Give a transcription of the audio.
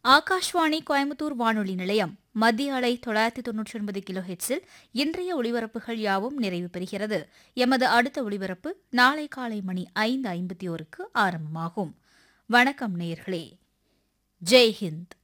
ஆகாஷ்வாணி கோயம்புத்தூர் வானொலி நிலையம் மத்திய அலை 999 கிலோ ஹெட்ஸில் இன்றைய ஒலிபரப்புகள் யாவும் நிறைவு பெறுகிறது. எமது அடுத்த ஒலிபரப்பு நாளை காலை மணி 5:51க்கு ஆரம்பமாகும். வணக்கம் நேயர்களே. ஜெய் ஹிந்த்.